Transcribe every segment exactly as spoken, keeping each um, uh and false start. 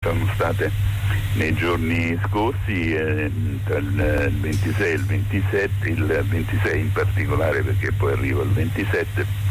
sono state nei giorni scorsi, eh, tra il ventisei e il ventisette, il ventisei in particolare perché poi arriva il ventisette,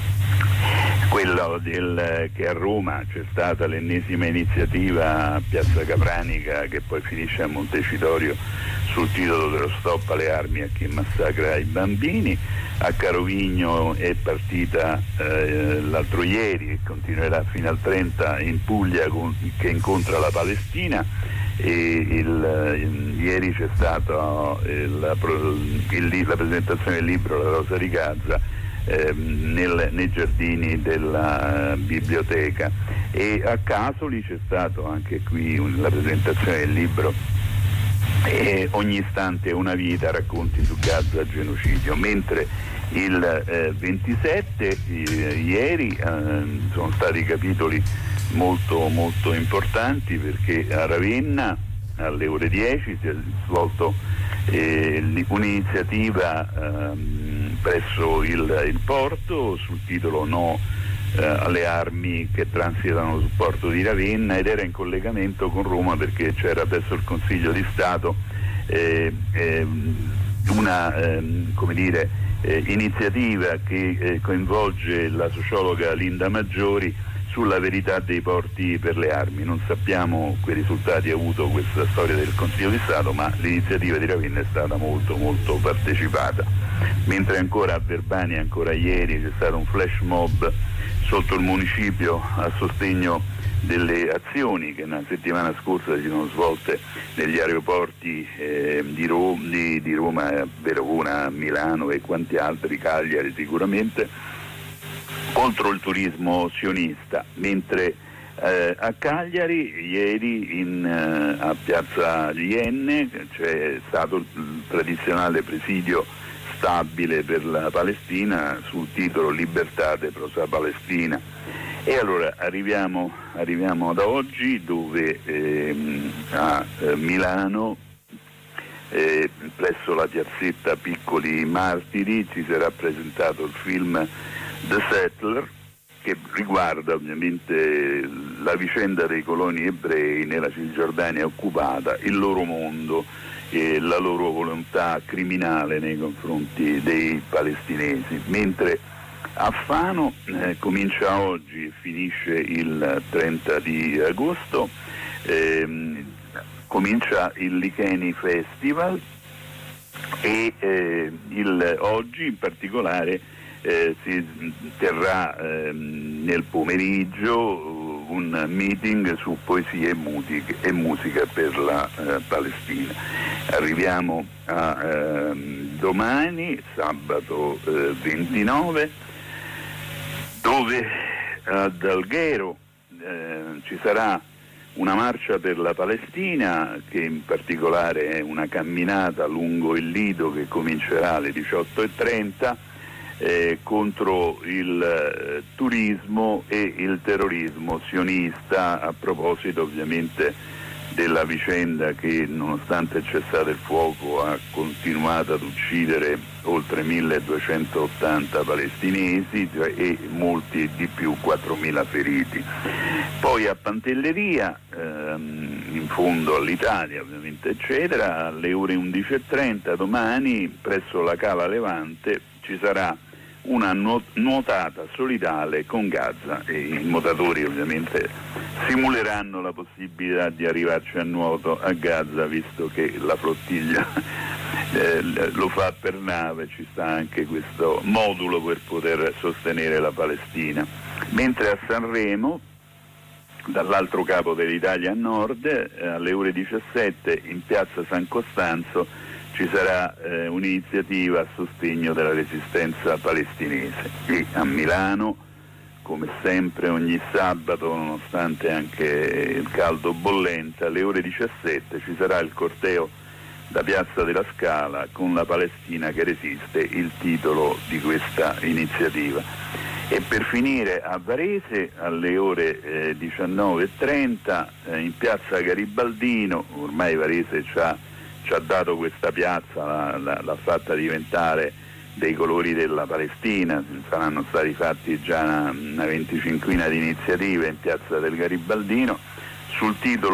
quello del, che a Roma c'è stata l'ennesima iniziativa a Piazza Capranica che poi finisce a Montecitorio sul titolo dello stop alle armi a chi massacra i bambini. A Carovigno è partita eh, l'altro ieri e continuerà fino al trenta in Puglia con, che incontra la Palestina, e il, il, ieri c'è stata il, la, il, la presentazione del libro La Rosa di Gaza eh, nel, nei giardini della biblioteca, e a Casoli c'è stato anche qui un, la presentazione del libro E ogni istante è una vita, racconti su Gaza, genocidio, mentre il eh, ventisette eh, ieri eh, sono stati capitoli molto molto importanti, perché a Ravenna alle ore dieci si è svolto eh, un'iniziativa eh, presso il, il porto sul titolo No eh, alle armi che transitano sul porto di Ravenna, ed era in collegamento con Roma perché c'era presso il Consiglio di Stato eh, eh, una eh, come dire eh, iniziativa che eh, coinvolge la sociologa Linda Maggiori sulla verità dei porti per le armi. Non sappiamo che risultati ha avuto questa storia del Consiglio di Stato, ma l'iniziativa di Ravenna è stata molto molto partecipata. Mentre ancora a Verbania, ancora ieri, c'è stato un flash mob sotto il municipio a sostegno delle azioni che una settimana scorsa si sono svolte negli aeroporti eh, di, Ro- di, di Roma, Verona, Milano e quanti altri, Cagliari sicuramente, contro il turismo sionista. Mentre eh, a Cagliari ieri in, eh, a Piazza Ienne c'è stato il tradizionale presidio stabile per la Palestina sul titolo Libertate prosa Palestina. E allora arriviamo, arriviamo ad oggi, dove ehm, a eh, Milano eh, presso la piazzetta Piccoli Martiri ci sarà presentato il film The Settler, che riguarda ovviamente la vicenda dei coloni ebrei nella Cisgiordania occupata, il loro mondo e la loro volontà criminale nei confronti dei palestinesi. Mentre a Fano eh, comincia oggi e finisce il trenta di agosto, ehm, comincia il Licheni Festival, e eh, il, oggi in particolare eh, si terrà eh, nel pomeriggio un meeting su poesie e musica, e musica per la eh, Palestina. Arriviamo a eh, domani, sabato eh, ventinove, dove ad Alghero eh, ci sarà una marcia per la Palestina, che in particolare è una camminata lungo il Lido che comincerà alle diciotto e trenta eh, contro il eh, turismo e il terrorismo sionista, a proposito ovviamente della vicenda che, nonostante il cessate il fuoco, ha continuato ad uccidere oltre milleduecentottanta palestinesi, cioè, e molti di più, quattromila feriti. Poi a Pantelleria, ehm, in fondo all'Italia ovviamente eccetera, alle ore undici e trenta domani presso la Cala Levante ci sarà una nuotata solidale con Gaza, e i nuotatori ovviamente simuleranno la possibilità di arrivarci a nuoto a Gaza, visto che la flottiglia eh, lo fa per nave, ci sta anche questo modulo per poter sostenere la Palestina. Mentre a Sanremo, dall'altro capo dell'Italia a nord, eh, alle ore diciassette in piazza San Costanzo ci sarà eh, un'iniziativa a sostegno della resistenza palestinese. E a Milano, come sempre ogni sabato, nonostante anche il caldo bollente, alle ore diciassette ci sarà il corteo da Piazza della Scala con la Palestina che resiste, il titolo di questa iniziativa. E per finire a Varese alle ore eh, diciannove e trenta eh, in piazza Garibaldino, ormai Varese c'ha ci ha dato questa piazza, l'ha, l'ha fatta diventare dei colori della Palestina, saranno stati fatti già una, una venticinquina di iniziative in piazza del Garibaldino sul titolo